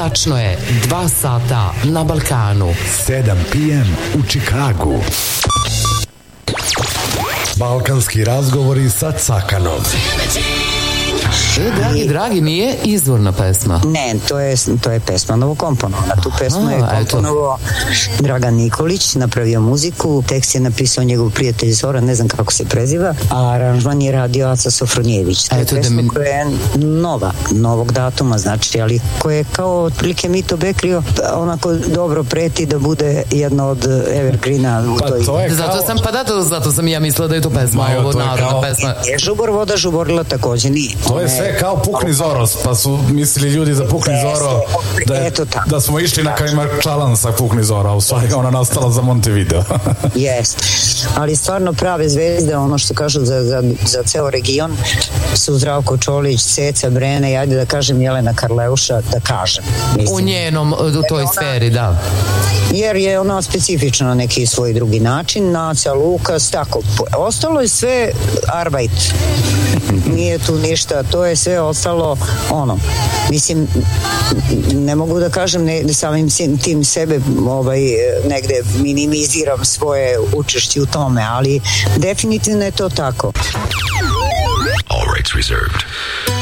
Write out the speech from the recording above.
Tačno je 2 sata na Balkanu. 7 p.m. u Čikagu. Balkanski razgovori sa Cakanom. Dragi, nije izvorna pesma. Ne, to je pesma novokomponovana. Tu pesmu je komponovao Dragan Nikolić, napravio muziku, tekst je napisao njegov prijatelj Zoran, ne znam kako se preziva, a aranžman je radio Aca Sofronijević. To je pesma koja je novog datuma, znači, ali koja je kao otprilike Mito Bekrio, onako dobro preti da bude jedna od evergreena u toj... Zato sam ja mislila da je to pesma, ovo narodna pesma. Je Žubor voda žuborila takođe nije. To je sve kao Pukni Zoro, pa su mislili ljudi za Pukni Zoro da smo išli na Kajmakčalan sa Pukni Zoro, a u stvari ona nastala za Montevideo. Jeste, ali stvarno prave zvezde, ono što kažu za ceo region su Zdravko Čolić, Ceca Brene i ajde da kažem Jelena Karleuša, da kažem. U njenom, u toj sferi, da. Jer je ona specifična na neki svoj drugi način, Naca, Lukas, tako. Ostalo je sve arbajt. Nije tu ništa, to je sve ostalo mislim, ne mogu da kažem samim tim sebe negde minimiziram svoje učešće u tome, ali definitivno je to tako. All rights reserved.